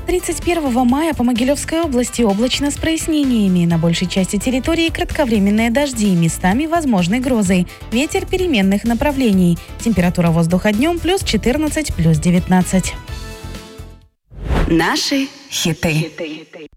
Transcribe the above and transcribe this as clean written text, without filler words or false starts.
31 мая по Могилевской области облачно с прояснениями. На большей части территории кратковременные дожди, местами возможны грозы. Ветер переменных направлений. Температура воздуха днем плюс 14, плюс 19. Наши хиты.